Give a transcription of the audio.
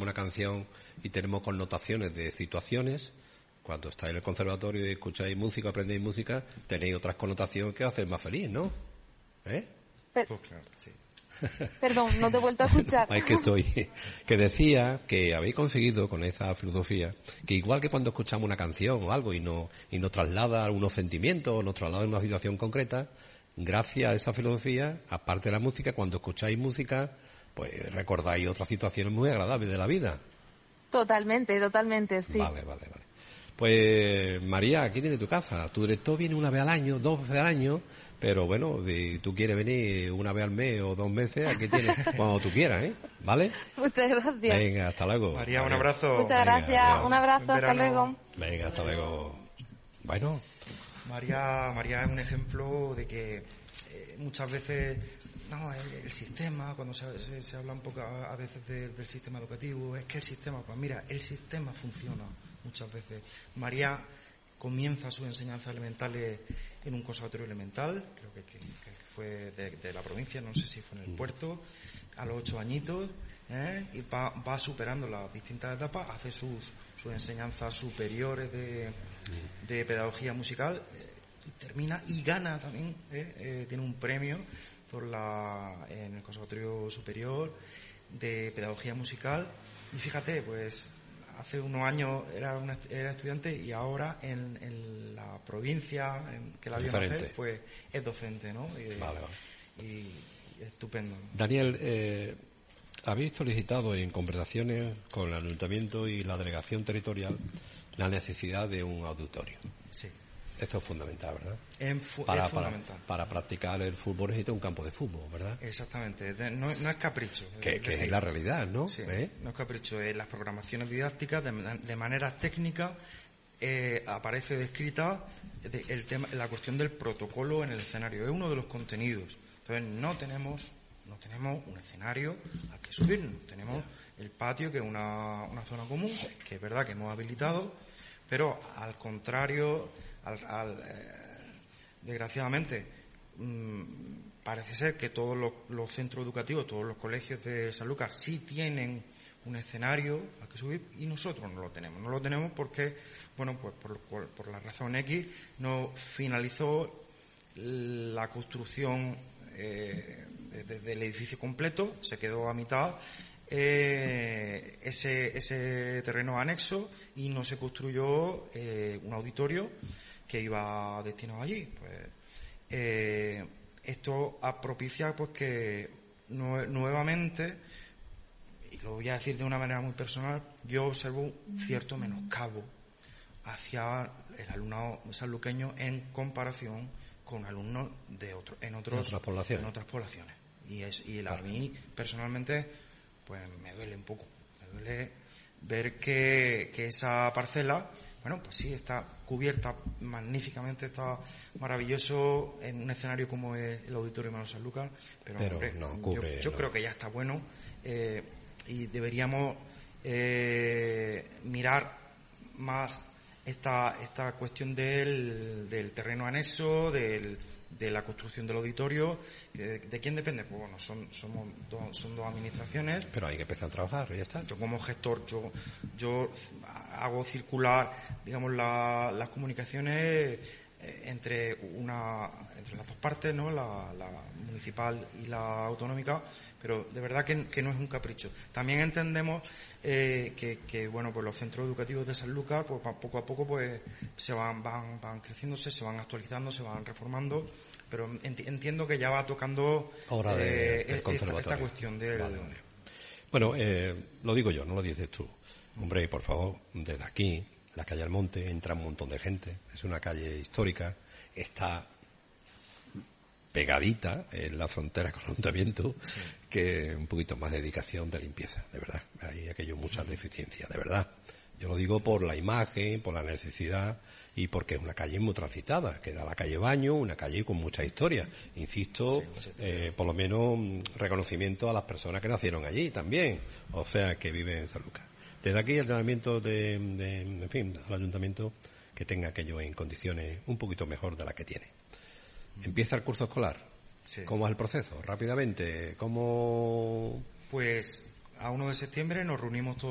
una canción y tenemos connotaciones de situaciones. Cuando estáis en el conservatorio y escucháis música, aprendéis música, tenéis otras connotaciones que os hacen más feliz, ¿no? Pues claro, sí. Perdón, no te he vuelto a escuchar. Es que que decía que habéis conseguido con esa filosofía que igual que cuando escuchamos una canción o algo y nos traslada algunos sentimientos o nos traslada una situación concreta, gracias a esa filosofía, aparte de la música, cuando escucháis música, pues recordáis otras situaciones muy agradables de la vida. Totalmente, sí. Vale. Pues María, aquí tienes tu casa. Tu director viene una vez al año, 2 veces al año. Pero bueno, si tú quieres venir una vez al mes o 2 meses, aquí tienes cuando tú quieras, ¿eh? ¿Vale? Muchas gracias. Venga, hasta luego. María, un abrazo. Muchas gracias, un abrazo, hasta luego. Venga, hasta luego. Bueno. María es un ejemplo de que muchas veces, el sistema, cuando se habla un poco a veces del sistema educativo, es que el sistema, pues mira, el sistema funciona muchas veces. María comienza sus enseñanzas elementales en un conservatorio elemental, creo que fue de la provincia, no sé si fue en el puerto, a los 8 añitos, y va superando las distintas etapas, hace sus enseñanzas superiores de pedagogía musical, y termina y gana también, tiene un premio en el Conservatorio Superior de Pedagogía Musical, y fíjate, pues hace unos años era estudiante y ahora en la provincia que la vio nacer, pues es docente, ¿no? Vale. Y estupendo. Daniel, habéis solicitado en conversaciones con el Ayuntamiento y la Delegación Territorial la necesidad de un auditorio. Sí. Esto es fundamental, ¿verdad? Es fundamental. Para practicar el fútbol necesita un campo de fútbol, ¿verdad? Exactamente. No es capricho. Que es la realidad, ¿no? Sí, no es capricho. Las programaciones didácticas, de manera técnica, aparece descrita la cuestión del protocolo en el escenario. Es uno de los contenidos. Entonces, no tenemos un escenario al que subir. Tenemos el patio, que es una zona común, que es verdad que hemos habilitado, pero al contrario... desgraciadamente parece ser que todos los centros educativos, todos los colegios de Sanlúcar sí tienen un escenario al que subir y nosotros no lo tenemos porque, bueno, pues por la razón X no finalizó la construcción del edificio completo, se quedó a mitad ese terreno anexo y no se construyó un auditorio que iba destinado allí. Pues esto propicia pues que nuevamente, y lo voy a decir de una manera muy personal, yo observo un cierto menoscabo hacia el alumnado sanluqueño en comparación con alumnos en otras poblaciones. Y a mí personalmente pues me duele un poco, me duele ver que esa parcela, bueno, pues sí, está cubierta magníficamente, está maravilloso en un escenario como es el Auditorio Manuel Sanlúcar, pero hombre, no cubre, yo creo que ya está bueno, y deberíamos mirar más esta cuestión del terreno anexo, de la construcción del auditorio. ¿De quién depende? Pues bueno, son dos administraciones. Pero hay que empezar a trabajar, ya está. Yo como gestor, yo hago circular, digamos, las comunicaciones entre las dos partes, ¿no? La municipal y la autonómica, pero de verdad que no es un capricho. También entendemos que bueno, pues los centros educativos de Sanlúcar, pues poco a poco pues se van creciéndose, se van actualizando, se van reformando, pero entiendo que ya va tocando esta cuestión del... Vale. Bueno, lo digo yo, no lo dices tú. Hombre, por favor, desde aquí, la calle Almonte, entra un montón de gente, es una calle histórica, está pegadita en la frontera con el ayuntamiento, sí, que un poquito más de dedicación de limpieza, de verdad. Hay aquello muchas deficiencias, de verdad. Yo lo digo por la imagen, por la necesidad y porque es una calle muy transitada, que da la calle Baño, una calle con mucha historia. Insisto, sí, por lo menos reconocimiento a las personas que nacieron allí también, o sea, que viven en Sanlúcar. Desde aquí el llamamiento al ayuntamiento que tenga aquello en condiciones un poquito mejor de las que tiene. Empieza el curso escolar. Sí. ¿Cómo es el proceso? Rápidamente, ¿cómo...? Pues a 1 de septiembre nos reunimos todos